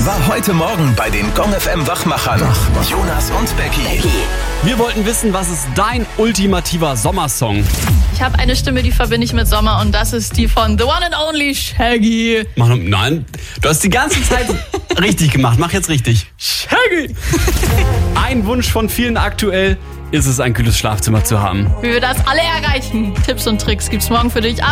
war heute Morgen bei den Gong FM Wachmachern. Jonas und Becky. Wir wollten wissen, was ist dein ultimativer Sommersong? Ich habe eine Stimme, die verbinde ich mit Sommer und das ist die von The One and Only Shaggy. Nein, du hast die ganze Zeit richtig gemacht. Mach jetzt richtig. Shaggy! Ein Wunsch von vielen aktuell ist es, ein kühles Schlafzimmer zu haben. Wie wir das alle erreichen. Tipps und Tricks gibt's morgen für dich.